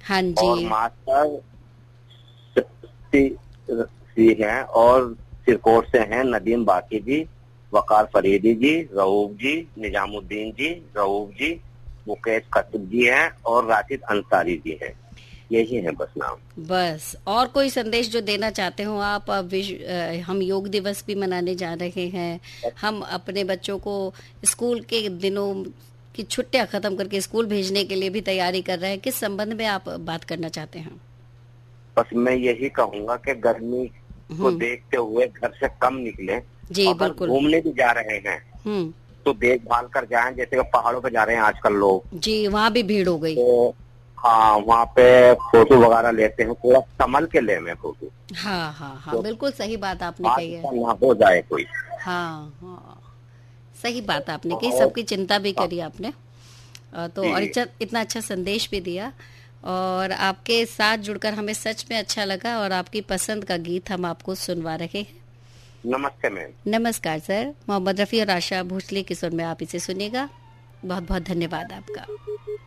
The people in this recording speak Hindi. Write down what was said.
हाँ और जी। मास्टर सी हैं, और सिरकोट से हैं नदीम बाकी जी, वकार फरीदी जी, रऊफ जी, निजामुद्दीन जी, रऊफ जी, मुकेश खतीब जी हैं, और राशिद अंसारी जी हैं। यही है बस नाम। बस और कोई संदेश जो देना चाहते हो आप? अब हम योग दिवस भी मनाने जा रहे हैं। हम अपने बच्चों को स्कूल के दिनों की छुट्टियां खत्म करके स्कूल भेजने के लिए भी तैयारी कर रहे हैं। किस संबंध में आप बात करना चाहते हैं? बस मैं यही कहूंगा कि गर्मी को हम्म। देखते हुए घर से कम निकलें। जी अगर बिल्कुल। घूमने भी जा रहे हैं हम्म। तो देखभाल कर जाएं, जैसे कि पहाड़ों पे जा रहे हैं आजकल लोग, जी वहाँ भी भीड़ हो गई। तो हाँ वहाँ पे फोटो वगैरह लेते हैं, थोड़ा संभल के ले मैं फोटो, हाँ हाँ हाँ, तो बिल्कुल सही बात आपने कही है। हादसा ना हो जाए कोई। हाँ हाँ, सही बात आपने कही, और सबकी चिंता भी करी आपने। तो और जी, इतना अच्छा संदेश भी दिया। और आपके साथ जुड़कर हमें सच में अच्छा लगा, और आपकी पसंद का गीत हम आपको सुनवा रहे हैं। नमस्ते मैम। नमस्कार सर। मोहम्मद रफ़ी और आशा भोसले की सुर में आप इसे सुनिएगा। बहुत बहुत धन्यवाद आपका।